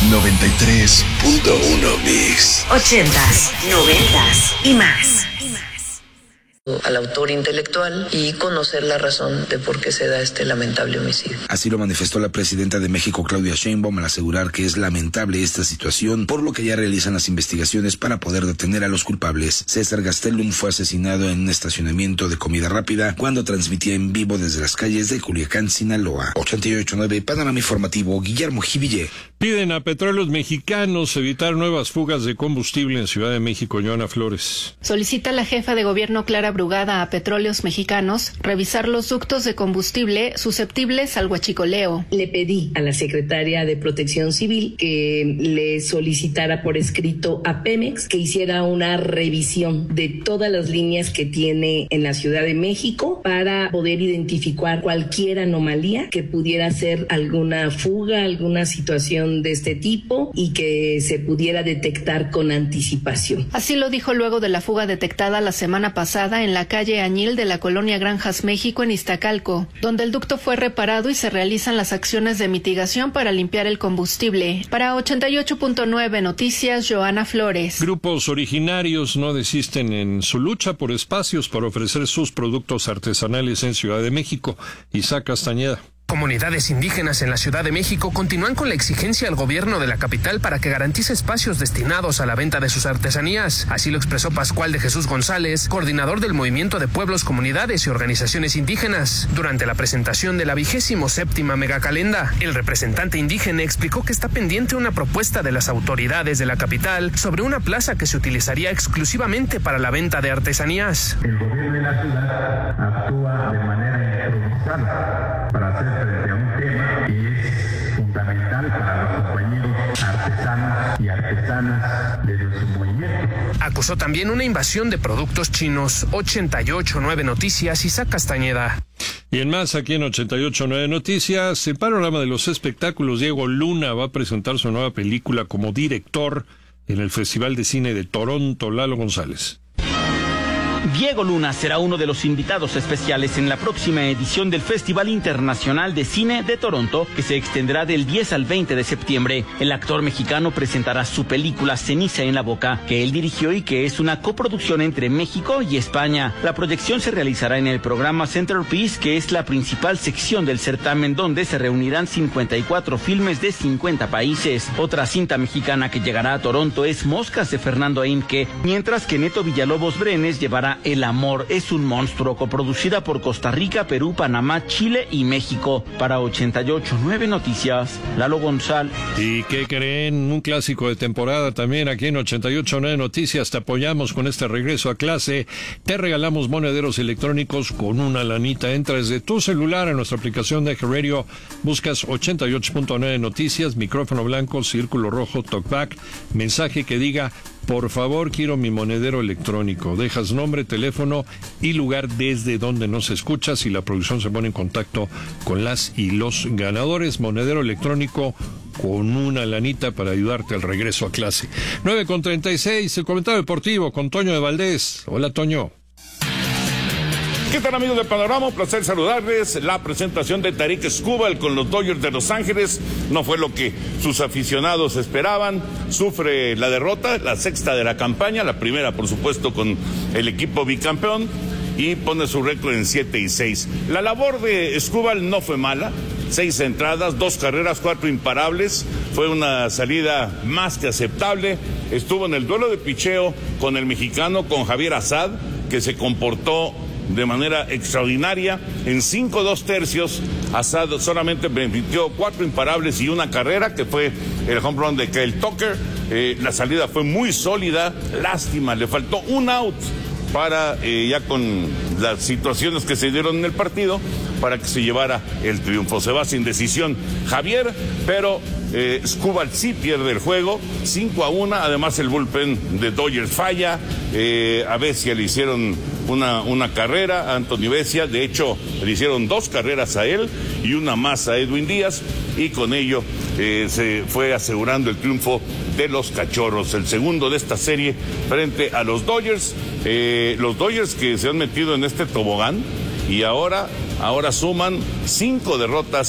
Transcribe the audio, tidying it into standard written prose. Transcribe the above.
93.1 Mix. 80s, 90s y más. Al autor intelectual y conocer la razón de por qué se da este lamentable homicidio. Así lo manifestó la presidenta de México, Claudia Sheinbaum, al asegurar que es lamentable esta situación, por lo que ya realizan las investigaciones para poder detener a los culpables. César Gastelum fue asesinado en un estacionamiento de comida rápida cuando transmitía en vivo desde las calles de Culiacán, Sinaloa. 88.9 Panorama Informativo, Guillermo Jiville. Piden a Petróleos Mexicanos evitar nuevas fugas de combustible en Ciudad de México. Joana Flores. Solicita la jefa de gobierno Clara Brugada a Petróleos Mexicanos revisar los ductos de combustible susceptibles al huachicoleo. Le pedí a la secretaria de Protección Civil que le solicitara por escrito a Pemex que hiciera una revisión de todas las líneas que tiene en la Ciudad de México para poder identificar cualquier anomalía que pudiera ser alguna fuga, alguna situación de este tipo y que se pudiera detectar con anticipación. Así lo dijo luego de la fuga detectada la semana pasada en la calle Añil de la colonia Granjas México en Iztacalco, donde el ducto fue reparado y se realizan las acciones de mitigación para limpiar el combustible. Para 88.9 Noticias, Joana Flores. Grupos originarios no desisten en su lucha por espacios para ofrecer sus productos artesanales en Ciudad de México. Isaac Castañeda. Comunidades indígenas en la Ciudad de México continúan con la exigencia al gobierno de la capital para que garantice espacios destinados a la venta de sus artesanías. Así lo expresó Pascual de Jesús González, coordinador del Movimiento de Pueblos, Comunidades y Organizaciones Indígenas. Durante la presentación de la 27ª Megacalenda, el representante indígena explicó que está pendiente una propuesta de las autoridades de la capital sobre una plaza que se utilizaría exclusivamente para la venta de artesanías. El gobierno de la ciudad actúa de manera improvisada para hacer frente a un tema que es fundamental para los compañeros artesanos y artesanas de nuestro movimiento. Acusó también una invasión de productos chinos. 88.9 Noticias, Isaac Castañeda. Y en más, aquí en 88.9 Noticias, el panorama de los espectáculos. Diego Luna va a presentar su nueva película como director en el Festival de Cine de Toronto. Lalo González. Diego Luna será uno de los invitados especiales en la próxima edición del Festival Internacional de Cine de Toronto, que se extenderá del 10 al 20 de septiembre. El actor mexicano presentará su película Ceniza en la boca, que él dirigió y que es una coproducción entre México y España. La proyección se realizará en el programa Centerpiece, que es la principal sección del certamen, donde se reunirán 54 filmes de 50 países. Otra cinta mexicana que llegará a Toronto es Moscas de Fernando Aimke, mientras que Neto Villalobos Brenes llevará El amor es un monstruo, coproducida por Costa Rica, Perú, Panamá, Chile y México. Para 88.9 Noticias, Lalo González. ¿Y qué creen? Un clásico de temporada también aquí en 88.9 Noticias. Te apoyamos con este regreso a clase. Te regalamos monederos electrónicos con una lanita. Entra desde tu celular a nuestra aplicación de Radio, buscas 88.9 Noticias, micrófono blanco, círculo rojo, talkback, mensaje que diga: por favor, quiero mi monedero electrónico. Dejas nombre, teléfono y lugar desde donde nos escuchas y la producción se pone en contacto con las y los ganadores. Monedero electrónico con una lanita para ayudarte al regreso a clase. 9:36, el comentario deportivo con Toño de Valdés. Hola, Toño. ¿Qué tal, amigos de Panorama? Un placer saludarles. La presentación de Tarik Skubal con los Dodgers de Los Ángeles no fue lo que sus aficionados esperaban. Sufre la derrota, la sexta de la campaña, la primera, por supuesto, con el equipo bicampeón, y pone su récord en 7-6. La labor de Skubal no fue mala. 6 entradas, 2 carreras, 4 imparables. Fue una salida más que aceptable. Estuvo en el duelo de picheo con el mexicano, con Javier Assad, que se comportó de manera extraordinaria. En 5 2/3, Assad solamente permitió 4 imparables y 1 carrera, que fue el home run de Kyle Tucker. La salida fue muy sólida. Lástima, le faltó un out para, ya con las situaciones que se dieron en el partido, para que se llevara el triunfo. Se va sin decisión Javier, pero Skubal sí pierde el juego, 5-1. Además, el bullpen de Dodgers falla. A Vesia le hicieron una carrera a Anthony Vesia. De hecho, le hicieron 2 carreras a él y una más a Edwin Díaz, y con ello se fue asegurando el triunfo de los Cachorros, el segundo de esta serie frente a los Dodgers. Los Dodgers que se han metido en este tobogán y ahora suman 5 derrotas